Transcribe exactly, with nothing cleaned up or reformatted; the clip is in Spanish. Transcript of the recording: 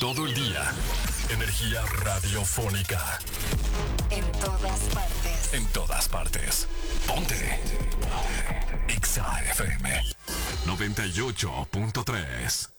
todo el día. Energía radiofónica. En todas partes. En todas partes. Ponte. Exa F M noventa y ocho punto tres.